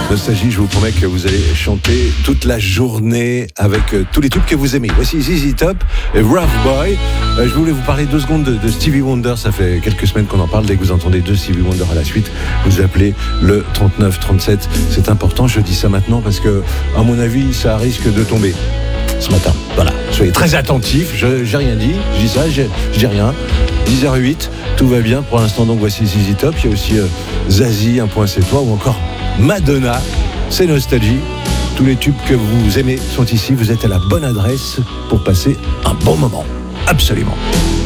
Nostalgie, je vous promets que vous allez chanter toute la journée avec tous les tubes que vous aimez. Voici ZZ Top et Rough Boy. Je voulais vous parler 2 secondes de Stevie Wonder. Ça fait quelques semaines qu'on en parle. Dès que vous entendez 2 Stevie Wonder à la suite, vous appelez le 3937. C'est important, je dis ça maintenant parce que, à mon avis, ça risque de tomber ce matin. Voilà, soyez très attentifs. J'ai rien dit, je dis ça, je dis rien. 10h08, tout va bien pour l'instant. Donc voici ZZ Top. Il y a aussi Zazie, Un point c'est toi, ou encore Madonna. C'est Nostalgie. Tous les tubes que vous aimez sont ici. Vous êtes à la bonne adresse pour passer un bon moment. Absolument.